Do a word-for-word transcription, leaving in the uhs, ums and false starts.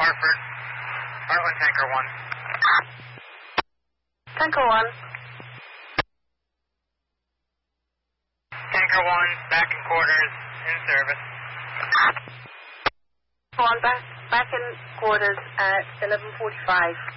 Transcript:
Hartford. Heartland Tanker one. Tanker one. Tanker one, back in quarters, in service. One back, back in quarters at eleven forty-five.